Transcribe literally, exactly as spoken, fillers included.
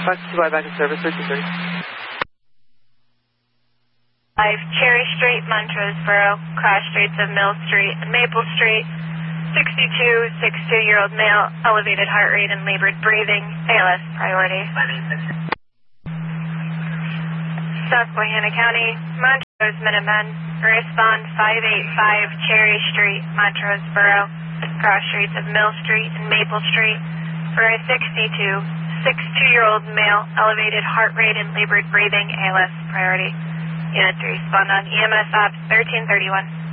Fox two Y back in service, thirteen thirty. five Cherry Street, Montroseboro, cross streets of Mill Street and Maple Street. sixty-two, sixty-two-year-old male, elevated heart rate and labored breathing, A L S priority. Susquehanna County, Montrose Minutemen, respond five eighty-five Cherry Street, Montroseboro, cross streets of Mill Street and Maple Street, for a sixty-two, sixty-two-year-old male, elevated heart rate and labored breathing, A L S priority. Unit to respond on E M S ops thirteen thirty-one.